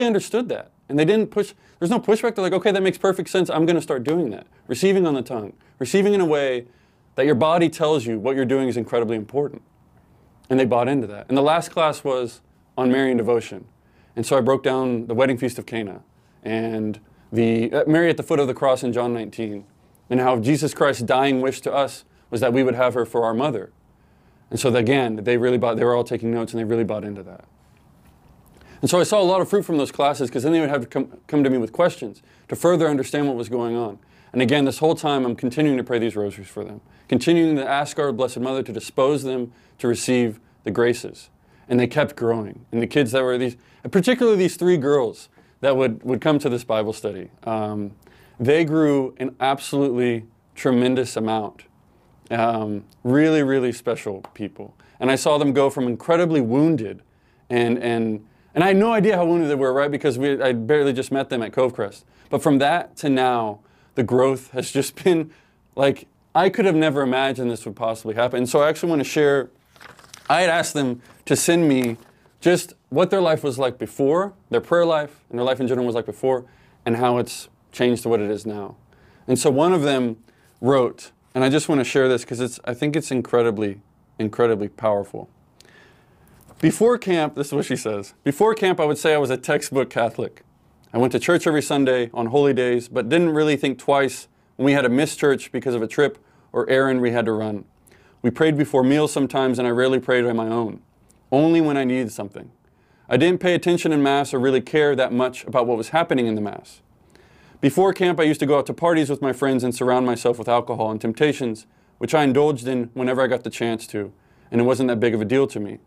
understood that. And they didn't push, there's no pushback. They're like, okay, that makes perfect sense. I'm going to start doing that. Receiving on the tongue. Receiving in a way that your body tells you what you're doing is incredibly important. And they bought into that. And the last class was on Mary and devotion. And so I broke down the wedding feast of Cana and the Mary at the foot of the cross in John 19. And how Jesus Christ's dying wish to us was that we would have her for our mother. And so again, they were all taking notes and they really bought into that. And so I saw a lot of fruit from those classes because then they would have to come to me with questions to further understand what was going on. And again, this whole time I'm continuing to pray these rosaries for them, continuing to ask our Blessed Mother to dispose them to receive the graces. And they kept growing. And the kids that were these, particularly these 3 girls that would come to this Bible study, they grew an absolutely tremendous amount. Really, really special people. And I saw them go from incredibly wounded and I had no idea how wounded they were, right? Because I barely just met them at Covecrest. But from that to now, the growth has just been like, I could have never imagined this would possibly happen. And so I actually want to share, I had asked them to send me just what their life was like before, their prayer life, and their life in general was like before, and how it's changed to what it is now. And so one of them wrote, and I just want to share this because I think it's incredibly, incredibly powerful. Before camp, this is what she says, before camp I would say I was a textbook Catholic. I went to church every Sunday on holy days, but didn't really think twice when we had to miss church because of a trip or errand we had to run. We prayed before meals sometimes, and I rarely prayed on my own, only when I needed something. I didn't pay attention in Mass or really care that much about what was happening in the Mass. Before camp, I used to go out to parties with my friends and surround myself with alcohol and temptations, which I indulged in whenever I got the chance to, and it wasn't that big of a deal to me.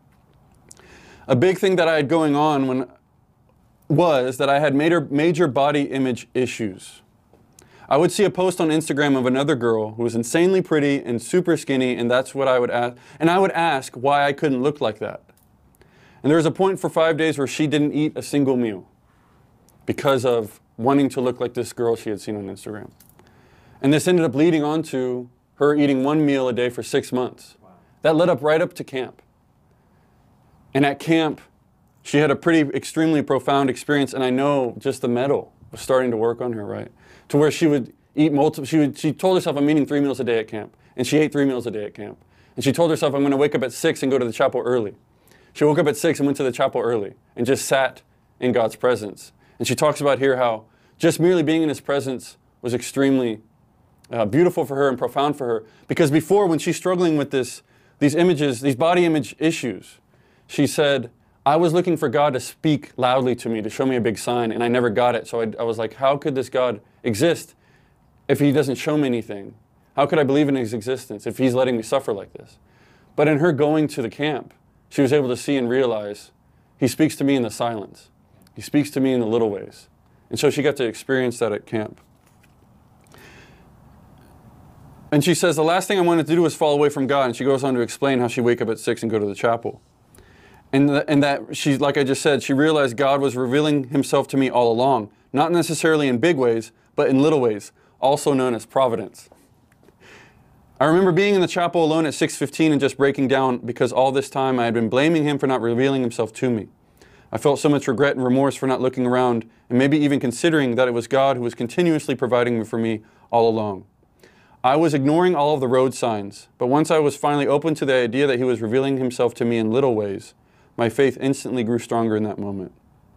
A big thing that I had going on was that I had major body image issues. I would see a post on Instagram of another girl who was insanely pretty and super skinny, and that's what I would ask. And I would ask why I couldn't look like that. And there was a point for 5 days where she didn't eat a single meal because of wanting to look like this girl she had seen on Instagram. And this ended up leading on to her eating 1 meal a day for 6 months. Wow. That led up right up to camp. And at camp, she had a pretty extremely profound experience, and I know just the metal was starting to work on her, right? To where she would eat multiple, she told herself, I'm eating 3 meals a day at camp. And she ate 3 meals a day at camp. And she told herself, I'm going to wake up at 6 and go to the chapel early. She woke up at 6 and went to the chapel early and just sat in God's presence. And she talks about here how just merely being in His presence was extremely beautiful for her and profound for her. Because before, when she's struggling with these images, these body image issues, she said, I was looking for God to speak loudly to me, to show me a big sign, and I never got it. So I was like, how could this God exist if He doesn't show me anything? How could I believe in His existence if He's letting me suffer like this? But in her going to the camp, she was able to see and realize He speaks to me in the silence. He speaks to me in the little ways. And so she got to experience that at camp. And she says, the last thing I wanted to do was fall away from God. And she goes on to explain how she wake up at 6 and go to the chapel. And that she, like I just said, she realized God was revealing Himself to me all along, not necessarily in big ways, but in little ways, also known as providence. I remember being in the chapel alone at 6:15 and just breaking down because all this time I had been blaming Him for not revealing Himself to me. I felt so much regret and remorse for not looking around and maybe even considering that it was God who was continuously providing for me all along. I was ignoring all of the road signs, but once I was finally open to the idea that He was revealing Himself to me in little ways, my faith instantly grew stronger in that moment.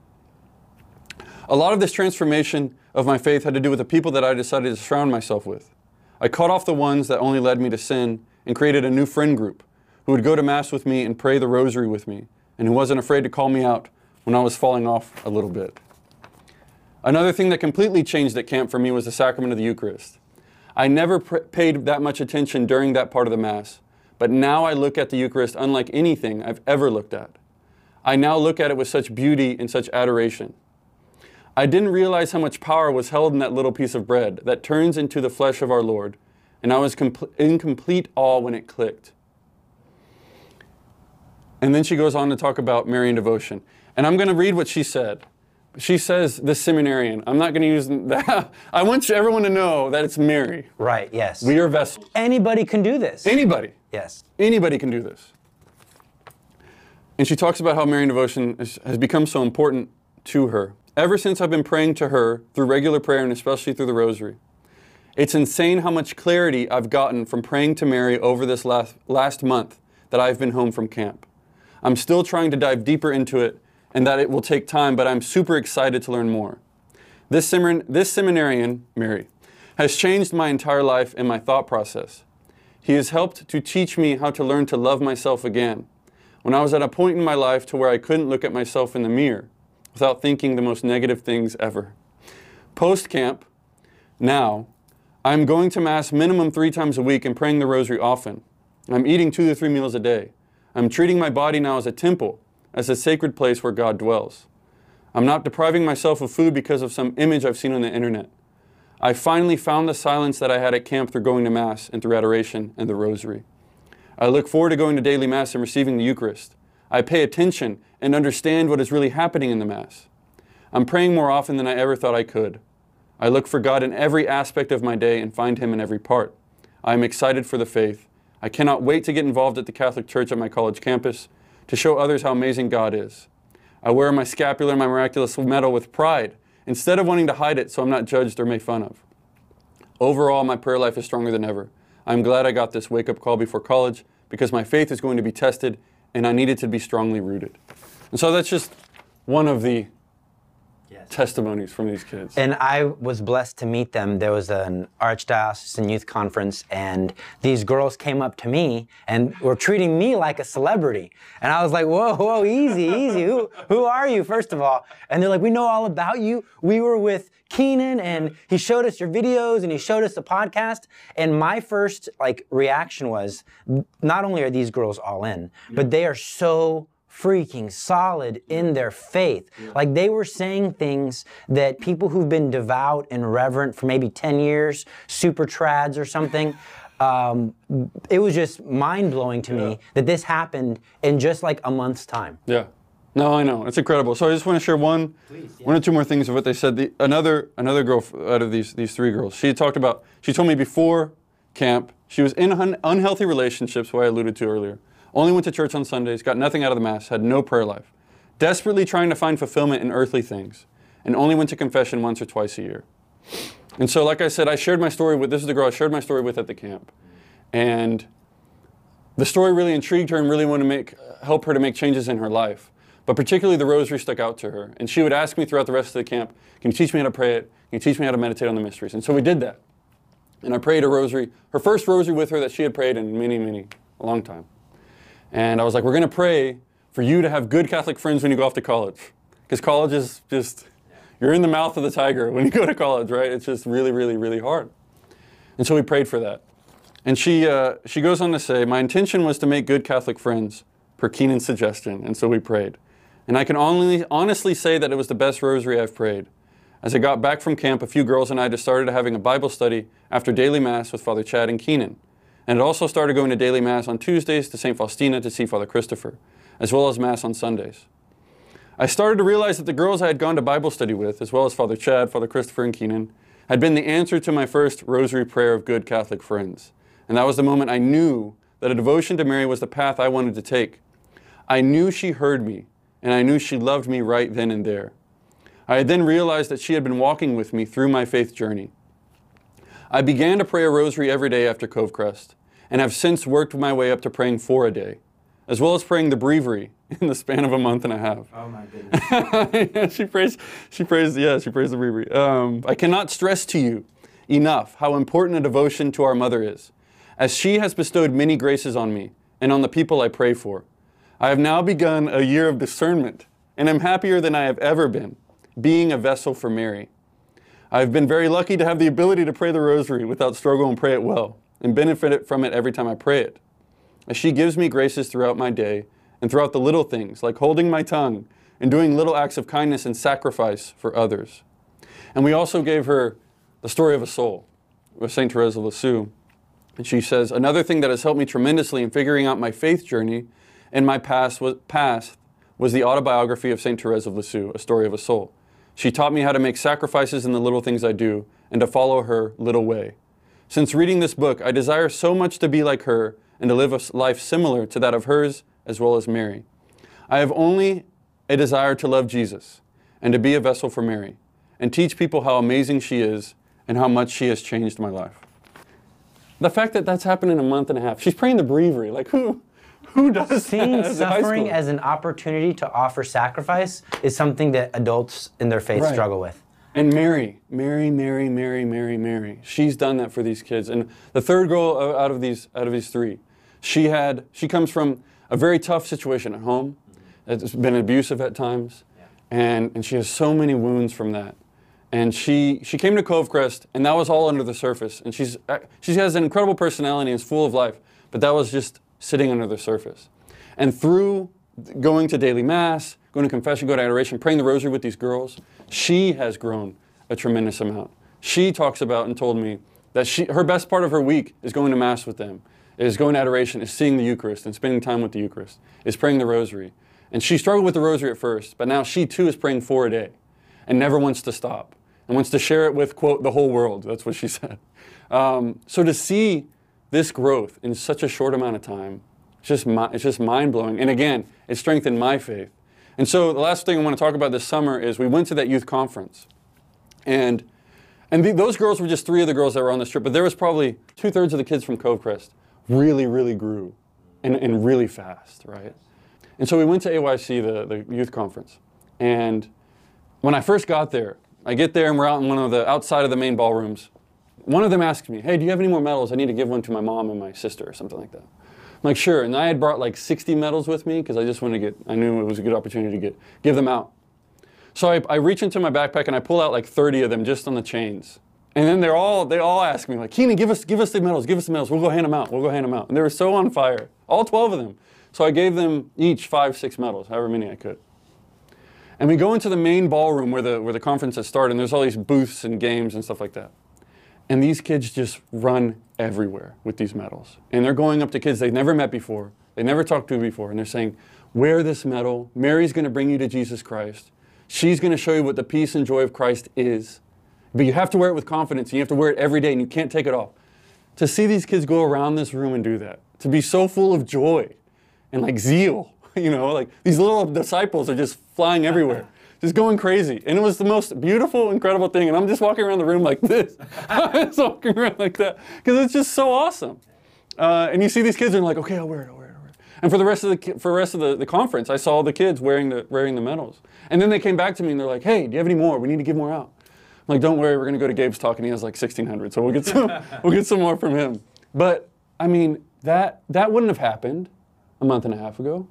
A lot of this transformation of my faith had to do with the people that I decided to surround myself with. I cut off the ones that only led me to sin and created a new friend group who would go to Mass with me and pray the rosary with me and who wasn't afraid to call me out when I was falling off a little bit. Another thing that completely changed at camp for me was the sacrament of the Eucharist. I never paid that much attention during that part of the Mass, but now I look at the Eucharist unlike anything I've ever looked at. I now look at it with such beauty and such adoration. I didn't realize how much power was held in that little piece of bread that turns into the flesh of our Lord, and I was in complete awe when it clicked. And then she goes on to talk about Marian devotion. And I'm going to read what she said. She says, the seminarian. I'm not going to use that. I want everyone to know that it's Mary. Right, yes. We are vessels. Anybody can do this. Anybody. Yes. Anybody can do this. And she talks about how Marian devotion has become so important to her. Ever since I've been praying to her through regular prayer and especially through the rosary. It's insane how much clarity I've gotten from praying to Mary over this last month that I've been home from camp. I'm still trying to dive deeper into it and that it will take time, but I'm super excited to learn more. This seminarian, Mary, has changed my entire life and my thought process. He has helped to teach me how to learn to love myself again. When I was at a point in my life to where I couldn't look at myself in the mirror without thinking the most negative things ever. Post-camp, now, I'm going to Mass minimum 3 times a week and praying the rosary often. I'm eating 2 to 3 meals a day. I'm treating my body now as a temple, as a sacred place where God dwells. I'm not depriving myself of food because of some image I've seen on the internet. I finally found the silence that I had at camp through going to Mass and through adoration and the rosary. I look forward to going to daily Mass and receiving the Eucharist. I pay attention and understand what is really happening in the Mass. I'm praying more often than I ever thought I could. I look for God in every aspect of my day and find Him in every part. I am excited for the faith. I cannot wait to get involved at the Catholic Church at my college campus to show others how amazing God is. I wear my scapular and my miraculous medal with pride instead of wanting to hide it so I'm not judged or made fun of. Overall, my prayer life is stronger than ever. I'm glad I got this wake-up call before college because my faith is going to be tested and I needed to be strongly rooted. And so that's just one of the testimonies from these kids. And I was blessed to meet them. There was an archdiocesan youth conference, and these girls came up to me and were treating me like a celebrity. And I was like, whoa, easy, easy. Who are you, first of all? And they're like, we know all about you. We were with Keenan, and he showed us your videos, and he showed us the podcast. And my first reaction was, not only are these girls all in, but they are so freaking solid in their faith. Like, they were saying things that people who've been devout and reverent for maybe 10 years, super trads or something, it was just mind-blowing to me that this happened in just like a month's time. Yeah. No, I know. It's incredible. So I just want to share one or two more things of what they said. Another girl out of these 3 girls, she told me before camp, she was in unhealthy relationships, what I alluded to earlier. Only went to church on Sundays, got nothing out of the Mass, had no prayer life. Desperately trying to find fulfillment in earthly things, and only went to confession once or twice a year. And so, like I said, this is the girl I shared my story with at the camp. And the story really intrigued her and really wanted to help her to make changes in her life. But particularly the rosary stuck out to her. And she would ask me throughout the rest of the camp, can you teach me how to pray it? Can you teach me how to meditate on the mysteries? And so we did that. And I prayed a rosary, her first rosary with her that she had prayed in a long time. And I was like, we're going to pray for you to have good Catholic friends when you go off to college. Because college is just, you're in the mouth of the tiger when you go to college, right? It's just really, really, really hard. And so we prayed for that. And she goes on to say, my intention was to make good Catholic friends, per Keenan's suggestion, and so we prayed. And I can honestly say that it was the best rosary I've prayed. As I got back from camp, a few girls and I just started having a Bible study after daily Mass with Father Chad and Keenan. And it also started going to daily Mass on Tuesdays to St. Faustina to see Father Christopher, as well as Mass on Sundays. I started to realize that the girls I had gone to Bible study with, as well as Father Chad, Father Christopher, and Keenan, had been the answer to my first rosary prayer of good Catholic friends. And that was the moment I knew that a devotion to Mary was the path I wanted to take. I knew she heard me, and I knew she loved me right then and there. I had then realized that she had been walking with me through my faith journey. I began to pray a rosary every day after Cove Crest, and have since worked my way up to praying 4 a day, as well as praying the breviary in the span of a month and a half. Oh my goodness. Yeah, she prays the breviary. I cannot stress to you enough how important a devotion to our Mother is, as she has bestowed many graces on me and on the people I pray for. I have now begun a year of discernment, and am happier than I have ever been, being a vessel for Mary. I have been very lucky to have the ability to pray the rosary without struggle and pray it well, and benefit from it every time I pray it. As she gives me graces throughout my day, and throughout the little things, like holding my tongue, and doing little acts of kindness and sacrifice for others. And we also gave her the story of a soul with St. Therese of Lisieux. And she says, another thing that has helped me tremendously in figuring out my faith journey in my past was the autobiography of St. Therese of Lisieux, A Story of a Soul. She taught me how to make sacrifices in the little things I do, and to follow her little way. Since reading this book, I desire so much to be like her and to live a life similar to that of hers as well as Mary. I have only a desire to love Jesus and to be a vessel for Mary and teach people how amazing she is and how much she has changed my life. The fact that that's happened in a month and a half. She's praying the breviary. Like, who does Seeing that suffering as an opportunity to offer sacrifice is something that adults in their faith struggle with. And Mary, she's done that for these kids. And the third girl out of these three, she comes from a very tough situation at home. It's been abusive at times, and she has so many wounds from that. And she came to Covecrest, and that was all under the surface. And she has an incredible personality and is full of life, but that was just sitting under the surface. And through going to daily mass, going to confession, going to adoration, praying the rosary with these girls, she has grown a tremendous amount. She talks about and told me that her best part of her week is going to mass with them, is going to adoration, is seeing the Eucharist and spending time with the Eucharist, is praying the rosary. And she struggled with the rosary at first, but now she too is praying 4 a day and never wants to stop and wants to share it with, quote, the whole world. That's what she said. So to see this growth in such a short amount of time, it's just mind-blowing. And again, it strengthened my faith. And so the last thing I want to talk about this summer is we went to that youth conference. And those girls were just 3 of the girls that were on this trip, but there was probably 2/3 of the kids from Covecrest really, really grew and really fast, right? And so we went to AYC, the youth conference. And when I first got there, I get there and we're out in outside of the main ballrooms. One of them asked me, hey, do you have any more medals? I need to give one to my mom and my sister or something like that. I'm like, sure. And I had brought like 60 medals with me because I just wanted to I knew it was a good opportunity to give them out. So I reach into my backpack and I pull out like 30 of them just on the chains. And then they all ask me like, Keenan, give us the medals, We'll go hand them out. And they were so on fire, all 12 of them. So I gave them each 5, 6 medals, however many I could. And we go into the main ballroom where the conference has started, and there's all these booths and games and stuff like that. And these kids just run everywhere with these medals. And they're going up to kids they've never met before, they never talked to before, and they're saying, wear this medal. Mary's going to bring you to Jesus Christ. She's going to show you what the peace and joy of Christ is. But you have to wear it with confidence, and you have to wear it every day, and you can't take it off. To see these kids go around this room and do that, to be so full of joy and like zeal, like these little disciples are just flying everywhere, just going crazy. And it was the most beautiful, incredible thing. And I'm just walking around the room like this. I'm just walking around like that because it's just so awesome. And you see these kids and like, okay, I'll wear it. And for the rest of the conference, I saw the kids wearing the medals. And then they came back to me and they're like, hey, do you have any more? We need to give more out. I'm like, don't worry, we're going to go to Gabe's talk and he has like 1,600, so we'll get some more from him. But I mean, that wouldn't have happened a month and a half ago.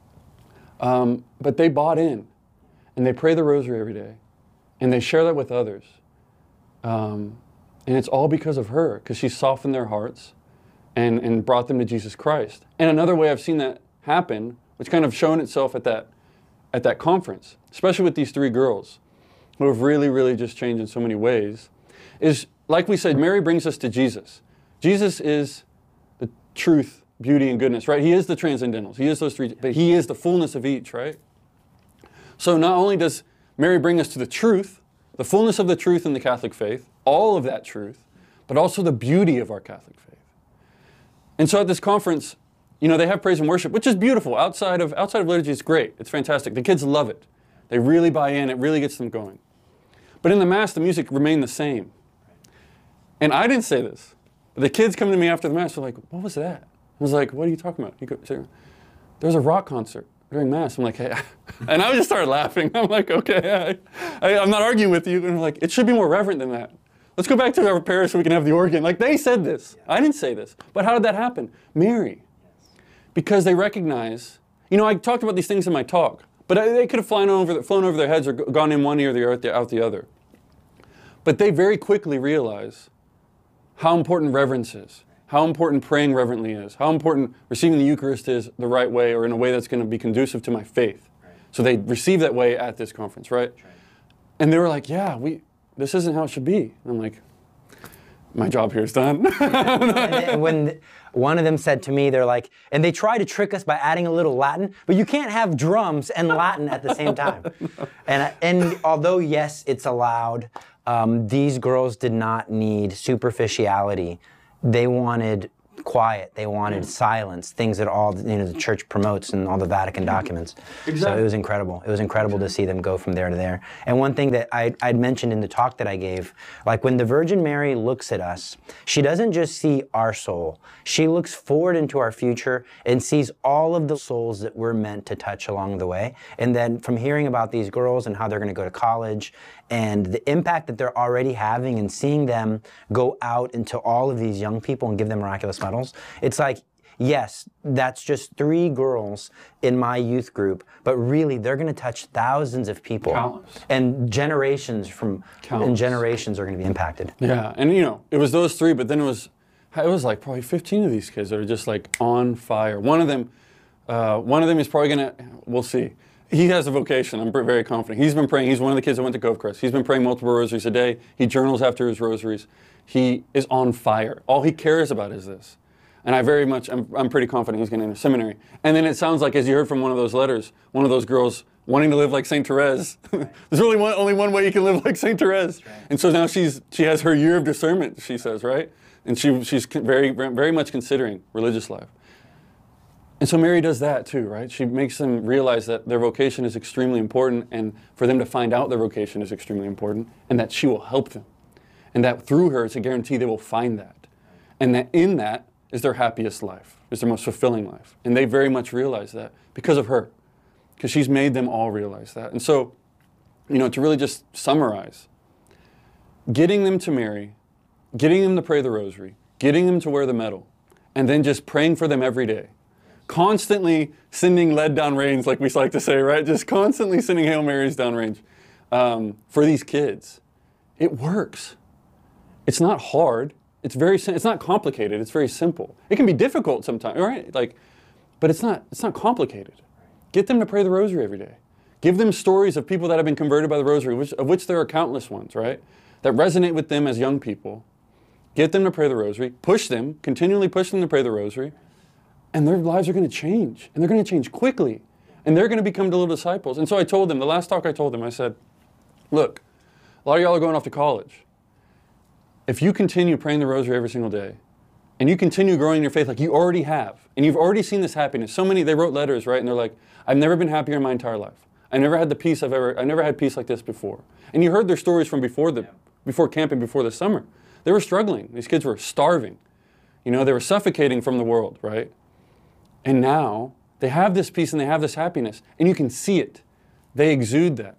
But they bought in, and they pray the rosary every day, and they share that with others. And it's all because of her, because she softened their hearts and brought them to Jesus Christ. And another way I've seen that happen, which kind of shown itself at that conference, especially with these 3 girls, who have really, really just changed in so many ways, is, like we said, Mary brings us to Jesus. Jesus is the truth, beauty, and goodness, right? He is the transcendentals. He is those 3, but he is the fullness of each, right? So not only does Mary bring us to the truth, the fullness of the truth in the Catholic faith, all of that truth, but also the beauty of our Catholic faith. And so at this conference, they have praise and worship, which is beautiful. Outside of liturgy, it's great. It's fantastic. The kids love it. They really buy in. It really gets them going. But in the Mass, the music remained the same. And I didn't say this, but the kids come to me after the Mass, they're like, what was that? I was like, what are you talking about? There's a rock concert during Mass. I'm like, hey. And I just started laughing. I'm like, okay, I'm not arguing with you. And I'm like, it should be more reverent than that. Let's go back to our parish so we can have the organ. Like, they said this. I didn't say this. But how did that happen? Mary. Because they recognize, I talked about these things in my talk, but they could have flown over their heads or gone in one ear or out the other. But they very quickly realize how important reverence is, how important praying reverently is, how important receiving the Eucharist is the right way or in a way that's going to be conducive to my faith. Right. So they received that way at this conference, right? And they were like, yeah, this isn't how it should be. And I'm like, my job here is done. And when one of them said to me, they're like, and they try to trick us by adding a little Latin, but you can't have drums and Latin at the same time. And although, yes, it's allowed, these girls did not need superficiality. They wanted quiet. They wanted silence, things that all the church promotes and all the Vatican documents. Exactly. So it was incredible. It was incredible to see them go from there to there. And one thing that I'd mentioned in the talk that I gave, like when the Virgin Mary looks at us, she doesn't just see our soul. She looks forward into our future and sees all of the souls that we're meant to touch along the way. And then from hearing about these girls and how they're going to go to college and the impact that they're already having and seeing them go out into all of these young people and give them miraculous medals, it's like, yes, that's just 3 girls in my youth group, but really they're going to touch thousands of people. Countless. And generations Countless. are going to be impacted. Yeah, and it was those 3, but then it was like probably 15 of these kids that are just like on fire. One of them is probably gonna, we'll see. He has a vocation, I'm very confident. He's been praying, he's one of the kids that went to Cove Crest. He's been praying multiple rosaries a day. He journals after his rosaries. He is on fire. All he cares about is this. And I'm pretty confident he's going to enter seminary. And then it sounds like, as you heard from one of those letters, one of those girls wanting to live like St. Therese. There's really only one way you can live like St. Therese. Right. And so now she has her year of discernment, she says, right? And she's very, very much considering religious life. And so Mary does that too, right? She makes them realize that their vocation is extremely important, and for them to find out their vocation is extremely important, and that she will help them. And that through her, it's a guarantee they will find that. And that in that is their happiest life, is their most fulfilling life. And they very much realize that because of her, because she's made them all realize that. And so, to really just summarize, getting them to Mary, getting them to pray the rosary, getting them to wear the medal, and then just praying for them every day. Constantly sending lead downrange, like we like to say, right? Just constantly sending Hail Marys downrange for these kids. It works. It's not hard. It's not complicated. It's very simple. It can be difficult sometimes, right? But it's not complicated. Get them to pray the rosary every day. Give them stories of people that have been converted by the rosary, of which there are countless ones, right? That resonate with them as young people. Get them to pray the rosary. Continually push them to pray the rosary. And their lives are going to change. And they're going to change quickly. And they're going to become little disciples. And so I told them, the last talk I told them, I said, look, a lot of y'all are going off to college. If you continue praying the rosary every single day, and you continue growing in your faith like you already have, and you've already seen this happiness, they wrote letters, right? And they're like, I've never been happier in my entire life. I never had peace like this before. And you heard their stories from before camp and before the summer. They were struggling. These kids were starving. They were suffocating from the world, right? And now they have this peace and they have this happiness, and you can see it. They exude that.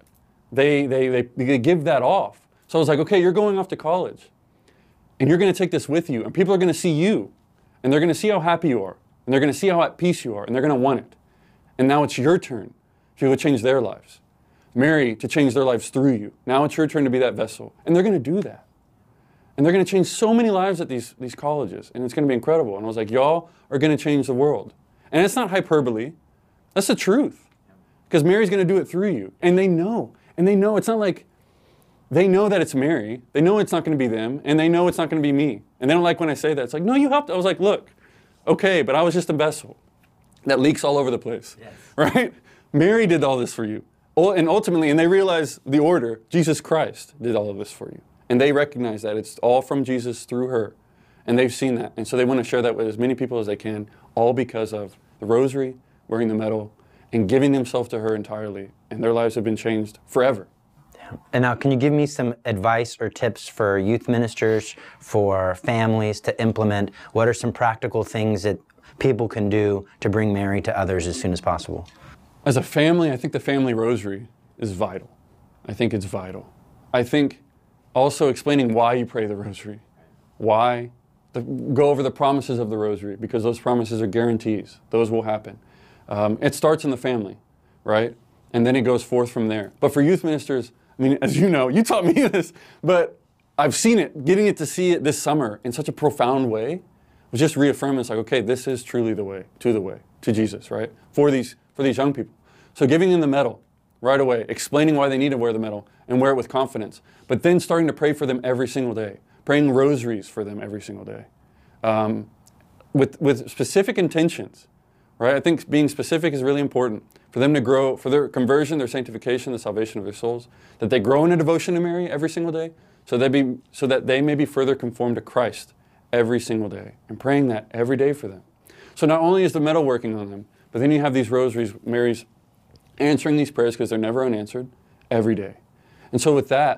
They give that off. So I was like, okay, you're going off to college, and you're going to take this with you, and people are going to see you, and they're going to see how happy you are, and they're going to see how at peace you are, and they're going to want it. And now it's your turn to change their lives. Mary, to change their lives through you. Now it's your turn to be that vessel. And they're going to do that. And they're going to change so many lives at these colleges, and it's going to be incredible. And I was like, y'all are going to change the world. And it's not hyperbole. That's the truth. Because Mary's going to do it through you. And they know. And they know it's not like, they know that it's Mary. They know it's not going to be them. And they know it's not going to be me. And they don't like when I say that. It's like, no, you helped. I was like, look, okay, but I was just a vessel that leaks all over the place. Yes. Right? Mary did all this for you. And ultimately, and they realize the order, Jesus Christ did all of this for you. And they recognize that it's all from Jesus through her. And they've seen that. And so they want to share that with as many people as they can, all because of the rosary, wearing the medal, and giving themselves to her entirely. And their lives have been changed forever. Yeah. And now, can you give me some advice or tips for youth ministers, for families to implement? What are some practical things that people can do to bring Mary to others as soon as possible? As a family, I think the family rosary is vital. I think it's vital. I think also explaining why you pray the rosary. Why? Go over the promises of the rosary, because those promises are guarantees. Those will happen. It starts in the family, right? And then it goes forth from there. But for youth ministers, I mean, as you know, you taught me this, but I've seen it, getting it to see it this summer in such a profound way, was just reaffirming, it's like, okay, this is truly the way, to Jesus, right? For these young people. So giving them the medal right away, explaining why they need to wear the medal and wear it with confidence, but then starting to pray for them every single day, praying rosaries for them every single day, with specific intentions, right? I think being specific is really important for them to grow, for their conversion, their sanctification, the salvation of their souls, that they grow in a devotion to Mary every single day, so that they may be further conformed to Christ every single day and praying that every day for them. So not only is the metal working on them, but then you have these rosaries, Mary's answering these prayers because they're never unanswered every day. And so with that,